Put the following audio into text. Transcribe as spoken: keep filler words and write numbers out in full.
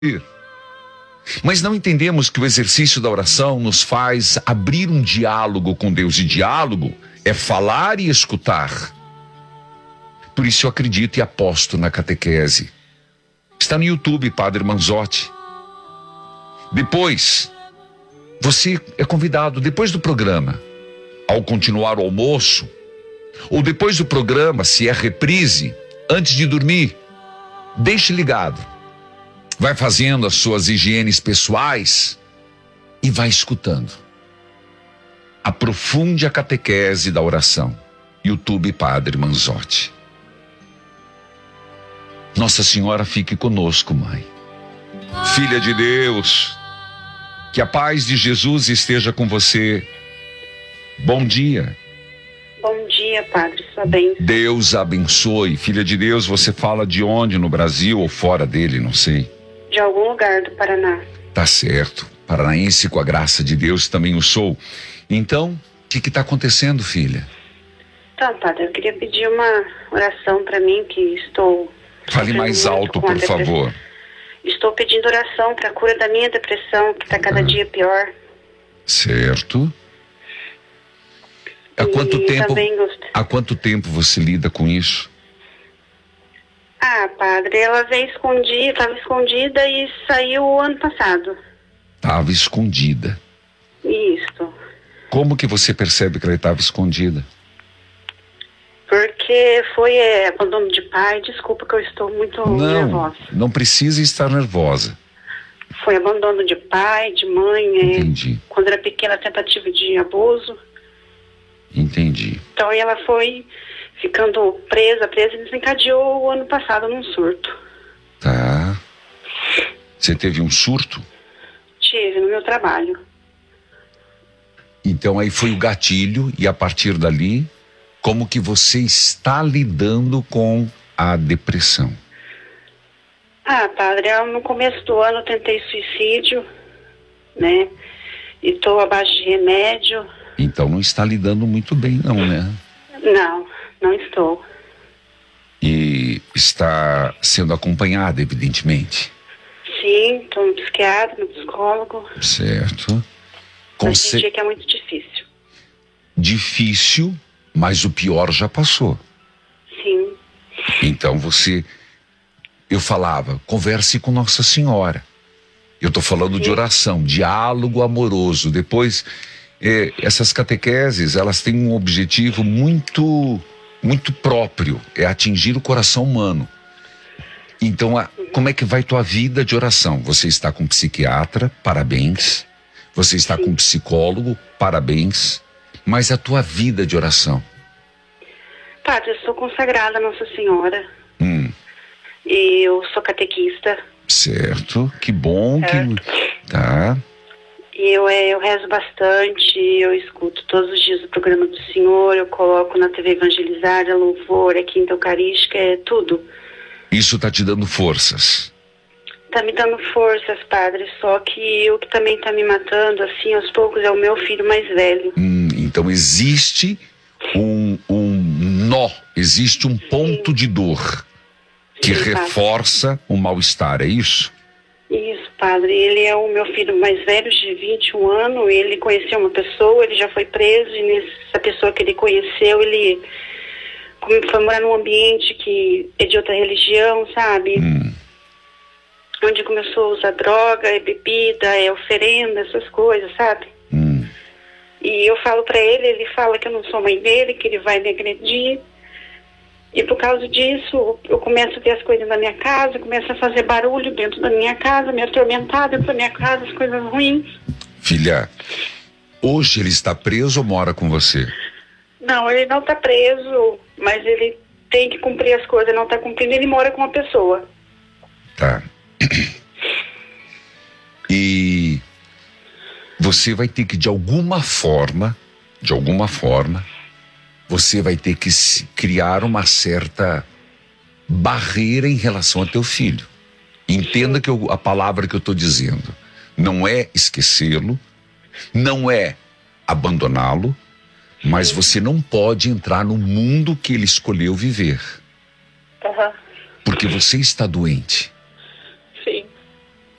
Mas não entendemos que o exercício da oração nos faz abrir um diálogo com Deus. E diálogo é falar e escutar. Por isso eu acredito e aposto na catequese. Está no YouTube, Padre Manzotti. Depois, você é convidado, depois do programa, ao continuar o almoço, ou depois do programa, se é reprise, antes de dormir, deixe ligado. Vai fazendo as suas higienes pessoais e vai escutando. Aprofunde a catequese da oração. YouTube Padre Manzotti. Nossa Senhora fique conosco, Mãe. Filha de Deus, que a paz de Jesus esteja com você. Bom dia. Bom dia, Padre, sua bênção. Deus abençoe. Filha de Deus, você fala de onde? No Brasil ou fora dele, não sei. De algum lugar do Paraná. Tá certo. Paranaense, com a graça de Deus, também o sou. Então, o que que tá acontecendo, filha? Tá, Padre, eu queria pedir uma oração para mim, que estou... Fale mais alto, por favor. Estou pedindo oração para a cura da minha depressão, que está cada ah. dia pior. Certo. Há quanto e tempo? Gost... Há quanto tempo você lida com isso? Ah, Padre, ela veio escondida, estava escondida e saiu ano passado. Estava escondida. Isso. Como que você percebe que ela estava escondida? Porque foi é, abandono de pai. Desculpa que eu estou muito não, nervosa. Não precisa estar nervosa. Foi abandono de pai, de mãe. Entendi. É, quando era pequena, tentativa de abuso. Entendi. Então ela foi ficando presa, presa e desencadeou o ano passado num surto. Tá. Você teve um surto? Tive, no meu trabalho. Então aí foi o gatilho e a partir dali... Como que você está lidando com a depressão? Ah, Padre, eu, no começo do ano eu tentei suicídio, né? E estou à base de remédio. Então não está lidando muito bem, não, né? Não, não estou. E está sendo acompanhada, evidentemente? Sim, estou no psiquiatra, no psicólogo. Certo. Conse... Eu senti que é muito difícil. Difícil... Mas o pior já passou. Sim. Então você... Eu falava, converse com Nossa Senhora. Eu estou falando Sim. de oração, diálogo amoroso. Depois, eh, essas catequeses, elas têm um objetivo muito, muito próprio. É atingir o coração humano. Então, a, como é que vai tua vida de oração? Você está com psiquiatra, parabéns. Você está Sim. com psicólogo, parabéns. Mas a tua vida de oração? Padre, eu sou consagrada a Nossa Senhora. Hum. E eu sou catequista. Certo, que bom certo. que... Tá. E eu, é, eu rezo bastante, eu escuto todos os dias o programa do Senhor, eu coloco na T V Evangelizar, louvor, é Quinta Eucarística, é tudo. Isso tá te dando forças? Tá me dando forças, Padre, só que o que também tá me matando, assim, aos poucos, é o meu filho mais velho. Hum, então existe um, um nó, existe um ponto Sim. de dor que Sim, reforça o mal-estar, é isso? Isso, Padre, ele é o meu filho mais velho, de vinte e um anos, ele conheceu uma pessoa, ele já foi preso, e nessa pessoa que ele conheceu, ele foi morar num ambiente que é de outra religião, sabe? Hum. Onde começou a usar droga, é bebida, é oferenda, essas coisas, sabe? Hum. E eu falo pra ele, ele fala que eu não sou mãe dele, que ele vai me agredir. E por causa disso, eu começo a ver as coisas na minha casa, começo a fazer barulho dentro da minha casa, me atormentar dentro da minha casa, as coisas ruins. Filha, hoje ele está preso ou mora com você? Não, ele não está preso, mas ele tem que cumprir as coisas, ele não está cumprindo, ele mora com uma pessoa. Tá. E você vai ter que, de alguma forma, de alguma forma, você vai ter que criar uma certa barreira em relação a teu filho. Entenda que eu, a palavra que eu estou dizendo não é esquecê-lo, não é abandoná-lo, mas você não pode entrar no mundo que ele escolheu viver. Uhum. Porque você está doente.